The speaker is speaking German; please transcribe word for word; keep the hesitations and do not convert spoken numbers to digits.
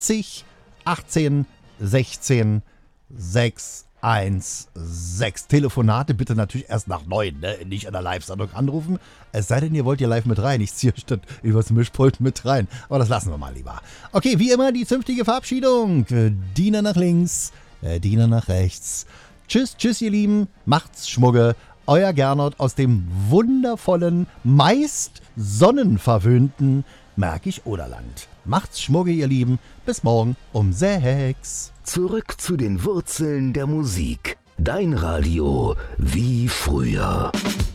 achtzehn sechzehn sechs eins sechs. Telefonate bitte natürlich erst nach neun, ne? Nicht in der Live-Sendung anrufen. Es sei denn, ihr wollt hier live mit rein. Ich ziehe statt übers Mischpult mit rein. Aber das lassen wir mal lieber. Okay, wie immer die zünftige Verabschiedung. Diener nach links, Diener nach rechts. Tschüss, tschüss ihr Lieben. Macht's Schmugge. Euer Gernot aus dem wundervollen, meist sonnenverwöhnten Märkisch-Oderland. Macht's Schmugge, ihr Lieben. Bis morgen um sechs. Zurück zu den Wurzeln der Musik. Dein Radio wie früher.